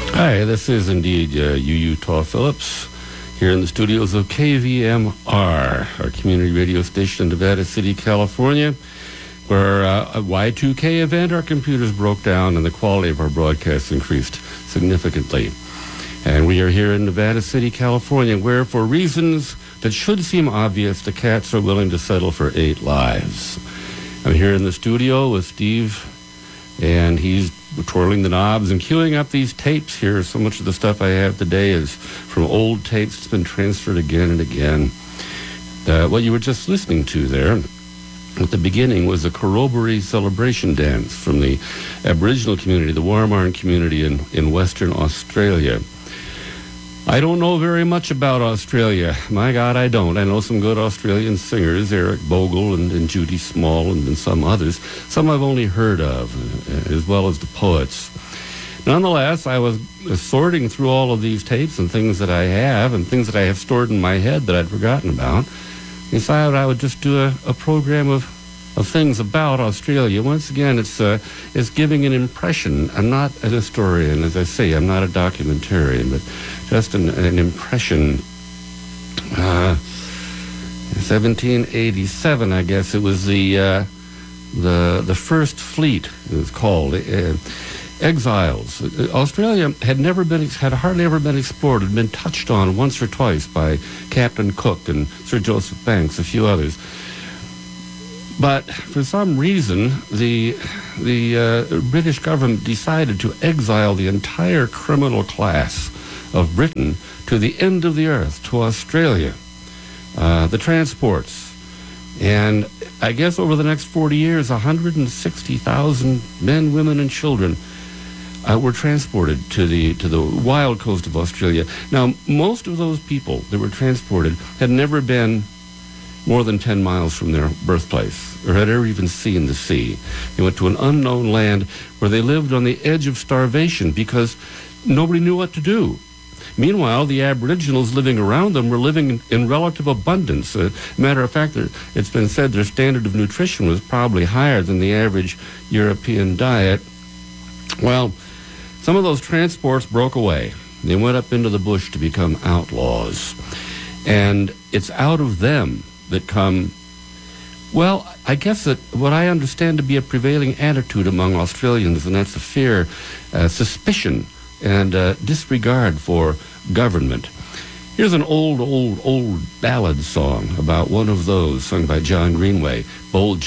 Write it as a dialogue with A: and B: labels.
A: Hi, this is indeed UU Taw Phillips here in the studios of KVMR, our community radio station in Nevada City, California, where a Y2K event, our computers broke down and the quality of our broadcasts increased significantly. And we are here in Nevada City, California, where for reasons that should seem obvious, the cats are willing to settle for 8 lives. I'm here in the studio with Steve, and he's twirling the knobs and queuing up these tapes here. So much of the stuff I have today is from old tapes that's been transferred again and again. What you were just listening to there at the beginning was a corroboree celebration dance from the Aboriginal community, the Warmarn community in Western Australia. I don't know very much about Australia. My God, I don't. I know some good Australian singers, Eric Bogle and Judy Small and some others. Some I've only heard of, as well as the poets. Nonetheless, I was sorting through all of these tapes and things that I have and things that I have stored in my head that I'd forgotten about. Decided I would just do a program of things about Australia. Once again, it's giving an impression. I'm not an historian, as I say. I'm not a documentarian, but just an impression. 1787, I guess it was the First Fleet. It was called exiles. Australia had hardly ever been explored. Had been touched on once or twice by Captain Cook and Sir Joseph Banks, a few others. But for some reason, the British government decided to exile the entire criminal class of Britain to the end of the earth, to Australia, the transports. And I guess over the next 40 years, 160,000 men, women, and children were transported to the wild coast of Australia. Now, most of those people that were transported had never been more than 10 miles from their birthplace, or had ever even seen the sea. They went to an unknown land where they lived on the edge of starvation because nobody knew what to do. Meanwhile, the Aboriginals living around them were living in relative abundance. Matter of fact, it's been said their standard of nutrition was probably higher than the average European diet. Well, some of those transports broke away. They went up into the bush to become outlaws. And it's out of them that come, well, I guess that what I understand to be a prevailing attitude among Australians, and that's a fear, suspicion, and disregard for government. Here's an old ballad song about one of those, sung by John Greenway, Bold